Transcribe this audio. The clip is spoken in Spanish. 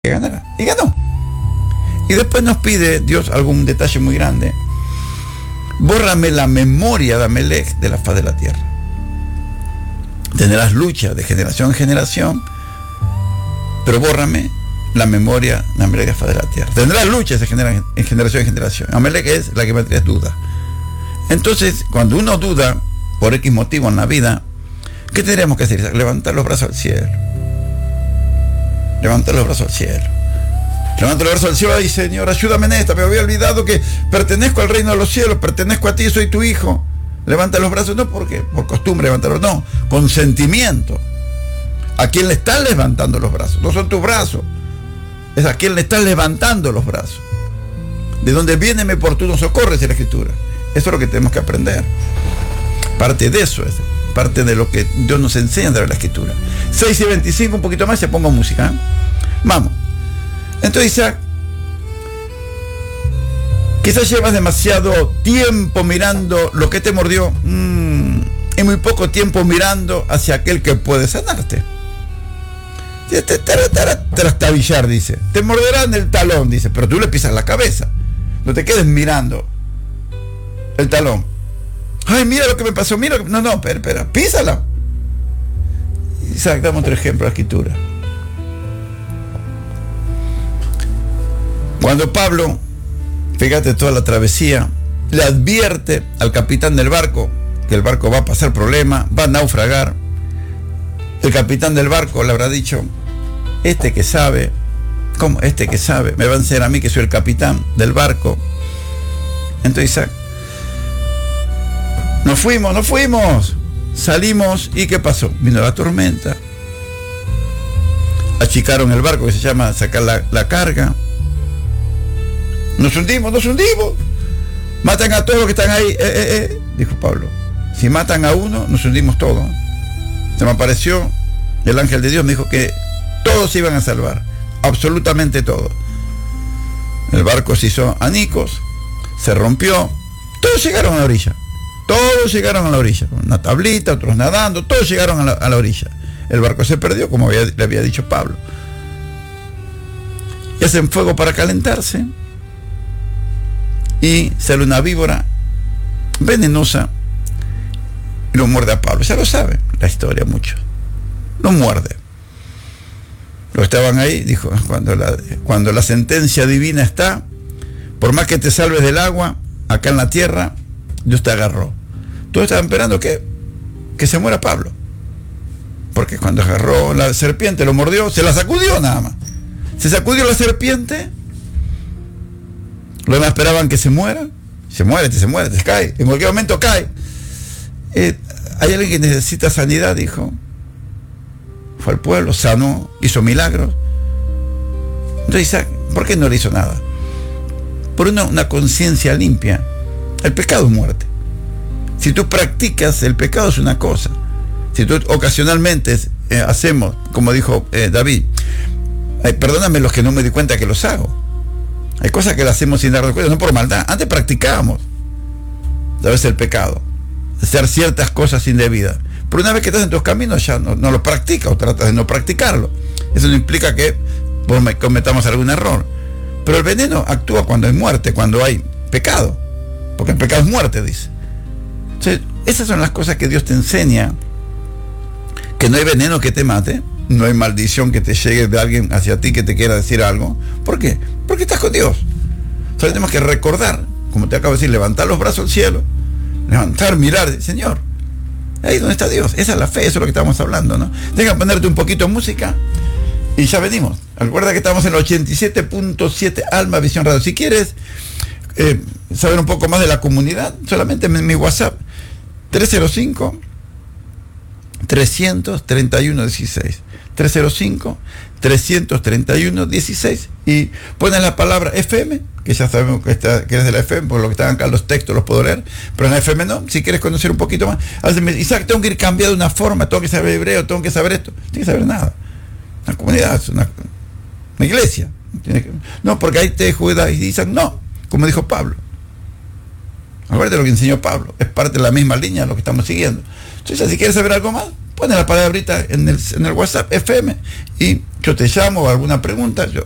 que ganara. Y ganó. Y después nos pide Dios algún detalle muy grande. Bórrame la memoria de Amelec de la faz de la tierra. Tendrás lucha de generación en generación, pero bórrame la memoria de Amelec de la faz de la tierra. Tendrás lucha de generación en generación. Amelec es la que me trae duda. Entonces, cuando uno duda por X motivo en la vida, ¿qué tendríamos que hacer? Levantar los brazos al cielo. Levantar los brazos al cielo. Levanta los brazos al cielo y Señor, ayúdame en esta. Me había olvidado que pertenezco al reino de los cielos, pertenezco a ti, soy tu hijo. Levanta los brazos, no porque por costumbre levantarlos, no, con sentimiento. ¿A quién le estás levantando los brazos? No son tus brazos, es a quien le estás levantando los brazos. De donde viene mi oportuno socorro, es la Escritura. Eso es lo que tenemos que aprender. Parte de eso es, parte de lo que Dios nos enseña a través de la Escritura. 6:25, un poquito más, ya pongo música, ¿eh? Vamos. Entonces Isaac, quizás llevas demasiado tiempo mirando lo que te mordió y muy poco tiempo mirando hacia aquel que puede sanarte. Te trastabillar, dice. Te morderán el talón, dice, pero tú le pisas la cabeza. No te quedes mirando el talón. Ay, mira lo que me pasó, mira. No, espera, písala. Isaac, dame otro ejemplo de la Escritura. Cuando Pablo, fíjate toda la travesía, le advierte al capitán del barco que el barco va a pasar problemas, va a naufragar. El capitán del barco le habrá dicho, este que sabe, ¿cómo? Este que sabe, me va a enseñar a mí que soy el capitán del barco. Entonces Isaac, nos fuimos, salimos, ¿y qué pasó? Vino la tormenta, achicaron el barco, que se llama sacar la carga. Nos hundimos, matan a todos los que están ahí, dijo Pablo. Si matan a uno, nos hundimos todos. Se me apareció el ángel de Dios, me dijo que todos se iban a salvar, absolutamente todos. El barco se hizo anicos, se rompió, todos llegaron a la orilla, una tablita, otros nadando, todos llegaron a la orilla. El barco se perdió, como le había dicho Pablo. Y hacen fuego para calentarse, y sale una víbora venenosa y lo muerde a Pablo. Ya lo sabe la historia mucho. Lo muerde. Los que estaban ahí, dijo, cuando la sentencia divina está, por más que te salves del agua, acá en la tierra, Dios te agarró. Todos estaban esperando que se muera Pablo. Porque cuando agarró la serpiente, lo mordió, se la sacudió nada más. Se sacudió la serpiente. Los demás esperaban que se muera. Se muere, te cae. En cualquier momento cae. Hay alguien que necesita sanidad, dijo. Fue al pueblo, sanó, hizo milagros. Entonces Isaac, ¿por qué no le hizo nada? Por una conciencia limpia. El pecado es muerte. Si tú practicas, el pecado es una cosa. Si tú ocasionalmente hacemos, como dijo David, perdóname los que no me di cuenta que los hago. Hay cosas que las hacemos sin darnos cuenta, no por maldad. Antes practicábamos, ¿sabes? El pecado. Hacer ciertas cosas indebidas. Pero una vez que estás en tus caminos ya no lo practicas o tratas de no practicarlo. Eso no implica que cometamos algún error. Pero el veneno actúa cuando hay muerte, cuando hay pecado. Porque el pecado es muerte, dice. Entonces, esas son las cosas que Dios te enseña. Que no hay veneno que te mate. No hay maldición que te llegue de alguien hacia ti que te quiera decir algo. ¿Por qué? Porque estás con Dios. Solo tenemos que recordar, como te acabo de decir, levantar los brazos al cielo, levantar, mirar, Señor, ahí donde está Dios. Esa es la fe, eso es lo que estamos hablando, ¿no? Deja ponerte un poquito de música y ya venimos. Recuerda que estamos en el 87.7 Alma Visión Radio. Si quieres saber un poco más de la comunidad, solamente en mi WhatsApp 305-331-16. 305-331-16 y pones la palabra FM, que ya sabemos que es de la FM, por lo que están acá los textos los puedo leer, pero en la FM no. Si quieres conocer un poquito más, Isaac, tengo que ir cambiando de una forma, tengo que saber hebreo, tengo que saber esto, no tienes que saber nada. Una comunidad es una iglesia, no, porque ahí te judaizan, no, como dijo Pablo. Acuérdate lo que enseñó Pablo, es parte de la misma línea lo que estamos siguiendo. Entonces, si quieres saber algo más, pone la palabrita en el WhatsApp FM y yo te llamo o alguna pregunta, yo